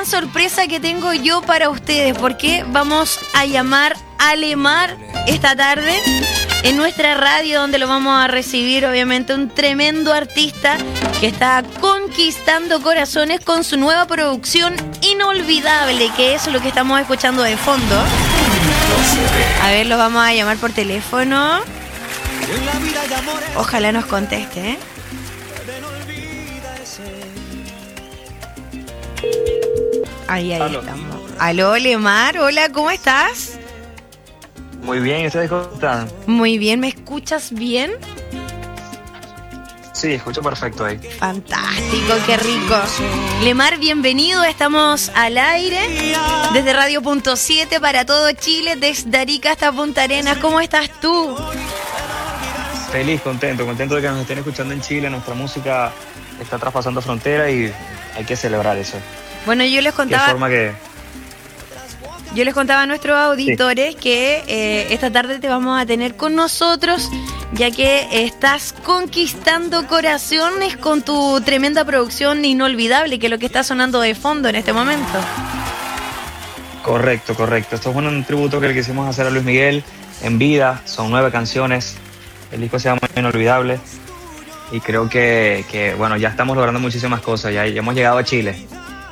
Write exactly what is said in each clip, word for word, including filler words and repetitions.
gran sorpresa que tengo yo para ustedes, porque vamos a llamar a Lemar esta tarde en nuestra radio, donde lo vamos a recibir, obviamente, un tremendo artista que está conquistando corazones con su nueva producción Inolvidable, que es lo que estamos escuchando de fondo. A ver, lo vamos a llamar por teléfono. Ojalá nos conteste, ¿eh? Ahí, ahí Aló. estamos. Aló, Lemar, hola, ¿cómo estás? Muy bien, ¿y ustedes cómo están? Muy bien, ¿me escuchas bien? Sí, escucho perfecto ahí. Fantástico, qué rico. Lemar, bienvenido, estamos al aire desde Radio Punto siete para todo Chile, desde Arica hasta Punta Arenas. ¿Cómo estás tú? Feliz, contento, contento de que nos estén escuchando en Chile. Nuestra música está traspasando frontera y hay que celebrar eso. Bueno, yo les Qué contaba... forma que... Yo les contaba a nuestros auditores sí. que eh, esta tarde te vamos a tener con nosotros, ya que estás conquistando corazones con tu tremenda producción Inolvidable, que es lo que está sonando de fondo en este momento. Correcto, correcto. Esto es un tributo que le quisimos hacer a Luis Miguel en vida. Son nueve canciones. El disco se llama Inolvidable. Y creo que, que bueno, ya estamos logrando muchísimas cosas. Ya, ya hemos llegado a Chile.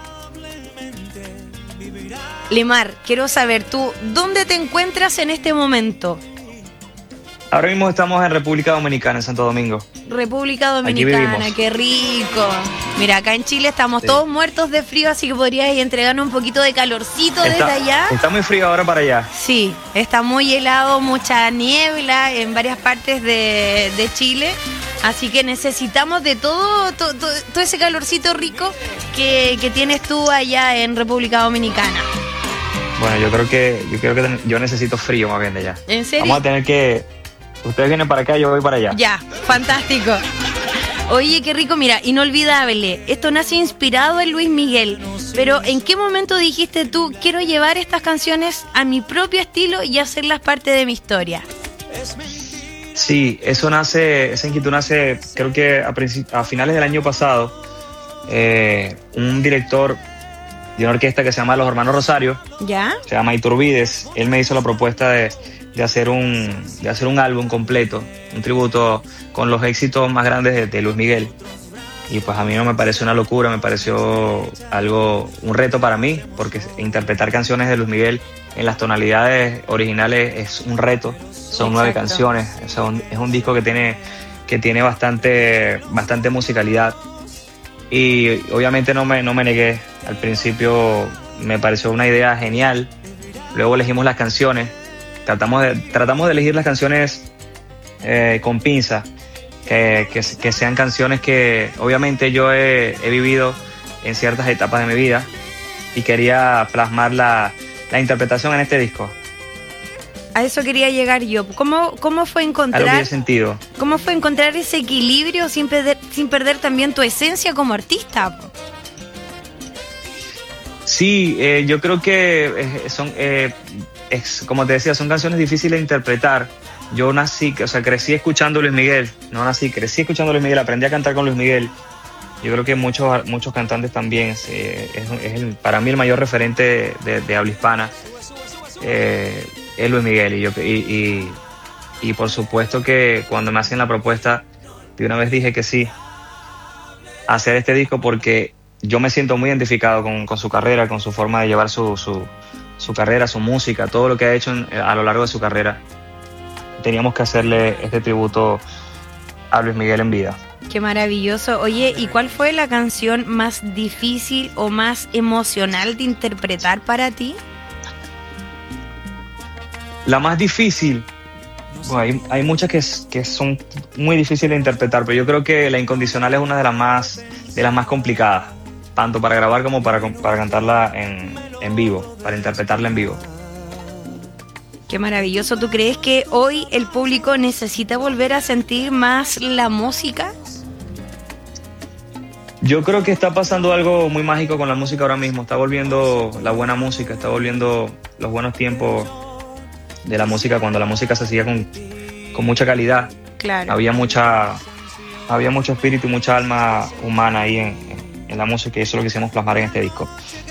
Lemar, quiero saber, ¿tú dónde te encuentras en este momento? Ahora mismo estamos en República Dominicana, en Santo Domingo. República Dominicana, qué rico. Mira, acá en Chile estamos sí. todos muertos de frío, así que podrías entregarnos un poquito de calorcito está, desde allá. Está muy frío ahora para allá. Sí, está muy helado, mucha niebla en varias partes de, de Chile. Así que necesitamos de todo, todo, todo, todo ese calorcito rico que, que tienes tú allá en República Dominicana. Bueno, yo creo que yo creo que yo necesito frío más bien de allá. ¿En serio? Vamos a tener que... Ustedes vienen para acá, yo voy para allá. Ya, fantástico. Oye, qué rico, mira, Inolvidable. Esto nace inspirado en Luis Miguel. Pero ¿en qué momento dijiste tú, quiero llevar estas canciones a mi propio estilo y hacerlas parte de mi historia? Sí, eso nace, esa inquietud nace, creo que a, a finales del año pasado. Eh, un director de una orquesta que se llama Los Hermanos Rosario, ¿ya? Se llama Iturbides. Él me hizo la propuesta de, de, hacer un, de hacer un álbum completo, un tributo con los éxitos más grandes de, de Luis Miguel. Y pues a mí no me pareció una locura, me pareció algo, un reto para mí, porque interpretar canciones de Luis Miguel en las tonalidades originales es un reto. Son Exacto. nueve canciones, es un, es un disco que tiene, que tiene bastante, bastante musicalidad. Y obviamente no me, no me negué. Al principio me pareció una idea genial. Luego elegimos las canciones. Tratamos de, tratamos de elegir las canciones eh, con pinza. Que, que, que sean canciones que obviamente yo he, he vivido en ciertas etapas de mi vida. Y quería plasmar la, la interpretación en este disco. A eso quería llegar yo. ¿Cómo, cómo fue encontrar Algo tiene sentido. ¿Cómo fue encontrar ese equilibrio sin perder, sin perder también tu esencia como artista? Sí, eh, yo creo que eh, son, eh, es, como te decía, son canciones difíciles de interpretar. Yo nací, o sea, crecí escuchando Luis Miguel. No nací, crecí escuchando Luis Miguel. Aprendí a cantar con Luis Miguel. Yo creo que muchos, muchos cantantes también. Eh, es, es el, para mí el mayor referente de, de habla hispana. Eh, es Luis Miguel y, yo, y, y, y por supuesto que cuando me hacen la propuesta de una vez dije que sí a hacer este disco porque yo me siento muy identificado con, con su carrera, con su forma de llevar su, su, su carrera, su música, todo lo que ha hecho en, a lo largo de su carrera. Teníamos que hacerle este tributo a Luis Miguel en vida. Qué maravilloso. Oye, ¿y cuál fue la canción más difícil o más emocional de interpretar para ti? La más difícil, bueno, hay, hay muchas que, que son muy difíciles de interpretar, pero yo creo que La Incondicional es una de las más, de las más complicadas, tanto para grabar como para, para cantarla en, en vivo, para interpretarla en vivo. Qué maravilloso. ¿Tú crees que hoy el público necesita volver a sentir más la música? Yo creo que está pasando algo muy mágico con la música ahora mismo. Está volviendo la buena música, está volviendo los buenos tiempos de la música, cuando la música se hacía con, con mucha calidad. Claro. Había mucha, había mucho espíritu y mucha alma humana ahí en, en, en la música, y eso es lo que quisimos plasmar en este disco.